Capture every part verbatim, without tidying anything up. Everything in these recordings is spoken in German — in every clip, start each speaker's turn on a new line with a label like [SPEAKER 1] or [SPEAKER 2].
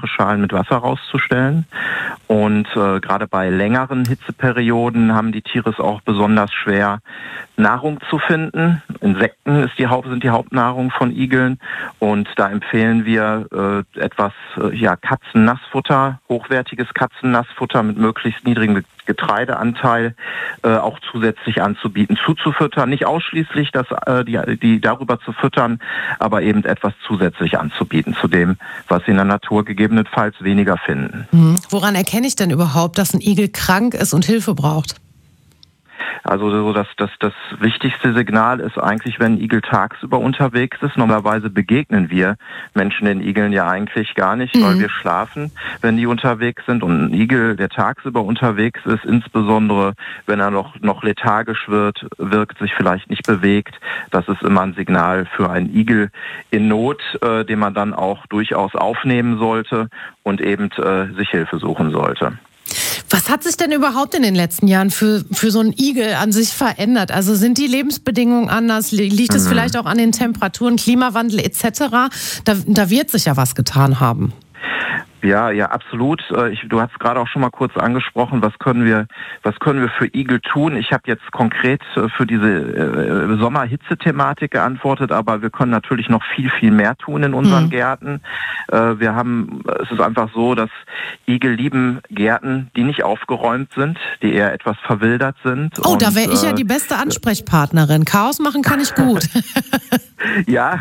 [SPEAKER 1] Schalen mit Wasser rauszustellen. Und äh, gerade bei längeren Hitzeperioden haben die Tiere es auch besonders schwer, Nahrung zu finden. Insekten ist die Haupt, sind die Hauptnahrung von Igeln. Und da empfehlen wir äh, etwas äh, ja, Katzennassfutter, hochwertiges Katzennassfutter mit möglichst niedrigem Getreideanteil äh, auch zusätzlich anzubieten, zuzufüttern. Nicht ausschließlich das, äh, die, die darüber zu füttern, aber eben etwas zusätzlich anzubieten zu dem, was sie in der Natur gegebenenfalls weniger finden.
[SPEAKER 2] Mhm. Woran erkenne ich denn überhaupt, dass ein Igel krank ist und Hilfe braucht?
[SPEAKER 1] Also so das, das, das wichtigste Signal ist eigentlich, wenn ein Igel tagsüber unterwegs ist. Normalerweise begegnen wir Menschen den Igeln ja eigentlich gar nicht, mhm. weil wir schlafen, wenn die unterwegs sind. Und ein Igel, der tagsüber unterwegs ist, insbesondere wenn er noch, noch lethargisch wird, wirkt, sich vielleicht nicht bewegt, das ist immer ein Signal für einen Igel in Not, äh, den man dann auch durchaus aufnehmen sollte und eben äh, sich Hilfe suchen sollte.
[SPEAKER 2] Was hat sich denn überhaupt in den letzten Jahren für, für so einen Igel an sich verändert? Also sind die Lebensbedingungen anders? Liegt es mhm. vielleicht auch an den Temperaturen, Klimawandel et cetera? Da, da wird sich ja was getan haben.
[SPEAKER 1] Ja, ja, absolut. Ich, du hast gerade auch schon mal kurz angesprochen, was können wir, was können wir für Igel tun? Ich habe jetzt konkret für diese äh, Sommerhitze-Thematik geantwortet, aber wir können natürlich noch viel, viel mehr tun in unseren mhm. Gärten. Äh, wir haben, es ist einfach so, dass Igel lieben Gärten, die nicht aufgeräumt sind, die eher etwas verwildert sind.
[SPEAKER 2] Oh, und, da wäre ich
[SPEAKER 1] äh,
[SPEAKER 2] ja die beste Ansprechpartnerin. Chaos machen kann ich gut.
[SPEAKER 1] Ja,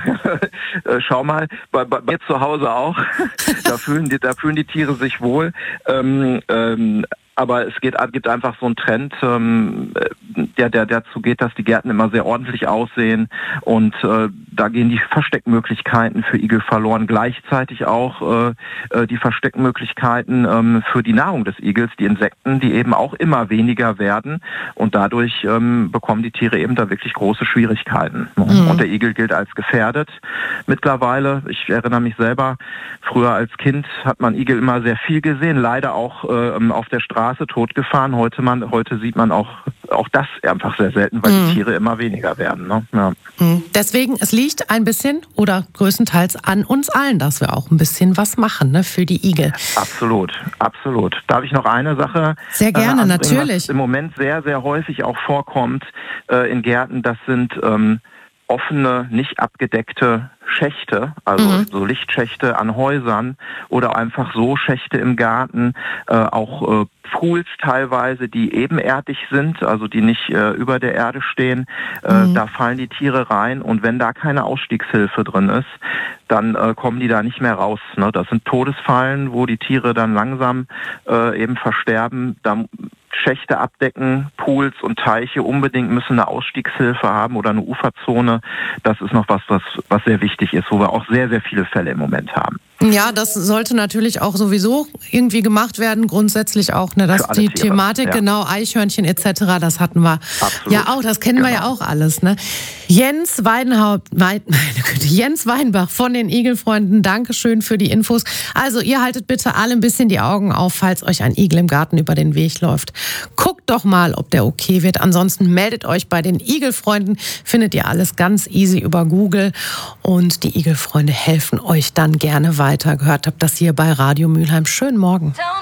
[SPEAKER 1] schau mal, bei, bei mir zu Hause auch. Da fühlen die, da fühlen die Tiere sich wohl. Ähm, ähm, Aber es geht, gibt einfach so einen Trend, ähm, der, der dazu geht, dass die Gärten immer sehr ordentlich aussehen und äh, da gehen die Versteckmöglichkeiten für Igel verloren. Gleichzeitig auch äh, die Versteckmöglichkeiten ähm, für die Nahrung des Igels, die Insekten, die eben auch immer weniger werden und dadurch ähm, bekommen die Tiere eben da wirklich große Schwierigkeiten. Mhm. Und der Igel gilt als gefährdet mittlerweile. Ich erinnere mich selber, früher als Kind hat man Igel immer sehr viel gesehen, leider auch äh, auf der Straße totgefahren. Heute, man, heute sieht man auch, auch das einfach sehr selten, weil mhm. die Tiere immer weniger werden. Ne? Ja.
[SPEAKER 2] Deswegen, es liegt ein bisschen oder größtenteils an uns allen, dass wir auch ein bisschen was machen, ne, für die Igel.
[SPEAKER 1] Absolut, absolut. Darf ich noch eine Sache?
[SPEAKER 2] Sehr gerne, äh, natürlich.
[SPEAKER 1] Was im Moment sehr, sehr häufig auch vorkommt äh, in Gärten, das sind ähm, offene, nicht abgedeckte Schächte, also mhm. so Lichtschächte an Häusern oder einfach so Schächte im Garten, äh, auch äh, Pools teilweise, die ebenerdig sind, also die nicht äh, über der Erde stehen. Äh, mhm. Da fallen die Tiere rein und wenn da keine Ausstiegshilfe drin ist, dann äh, kommen die da nicht mehr raus. Ne? Das sind Todesfallen, wo die Tiere dann langsam äh, eben versterben. Da Schächte abdecken, Pools und Teiche unbedingt müssen eine Ausstiegshilfe haben oder eine Uferzone. Das ist noch was, was, was sehr wichtig ist, wo wir auch sehr, sehr viele Fälle im Moment haben.
[SPEAKER 2] Ja, das sollte natürlich auch sowieso irgendwie gemacht werden, grundsätzlich auch, ne, dass die Tiere. Thematik, ja. Genau, Eichhörnchen et cetera, das hatten wir Absolut. ja auch, das kennen genau. wir ja auch alles. Ne? Jens Weidenhaupt, Weid, meine Güte, Jens Weinbach von den Igelfreunden, Dankeschön für die Infos. Also ihr haltet bitte alle ein bisschen die Augen auf, falls euch ein Igel im Garten über den Weg läuft. Guckt doch mal, ob der okay wird. Ansonsten meldet euch bei den Igelfreunden, findet ihr alles ganz easy über Google und die Igelfreunde helfen euch dann gerne weiter. Gehört habt das hier bei Radio Mülheim. Schönen Morgen.